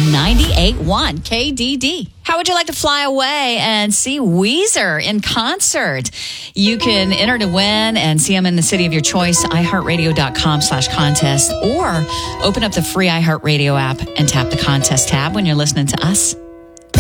98.1 KDD. How would you like to fly away and see Weezer in concert? You can enter to win and see them in the city of your choice, iHeartRadio.com/contest, or open up the free iHeartRadio app and tap the contest tab when you're listening to us.